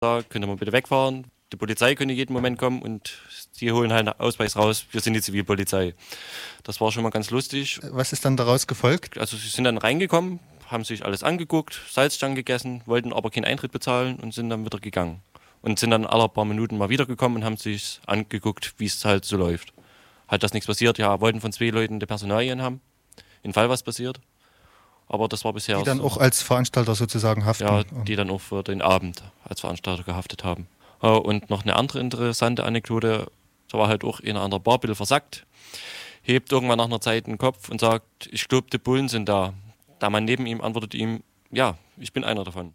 Da könnte man bitte wegfahren. Die Polizei könnte jeden Moment kommen und die holen halt einen Ausweis raus. Wir sind die Zivilpolizei. Das war schon mal ganz lustig. Was ist dann daraus gefolgt? Also sie sind dann reingekommen, haben sich alles angeguckt, Salzstangen gegessen, wollten aber keinen Eintritt bezahlen und sind dann wieder gegangen. Und sind dann alle paar Minuten mal wiedergekommen und haben sich angeguckt, wie es halt so läuft. Halt, dass nichts passiert. Ja, wollten von 2 Leuten die Personalien haben. In Fall was passiert. Aber das war bisher Die dann so. auch als Veranstalter sozusagen haften. Ja, die dann auch für den Abend als Veranstalter gehaftet haben. Und noch eine andere interessante Anekdote, da war halt auch einer an der Bar ein bisschen versackt, hebt irgendwann nach einer Zeit den Kopf und sagt, ich glaube, die Bullen sind da. Der Mann neben ihm antwortet ihm, ja, ich bin einer davon.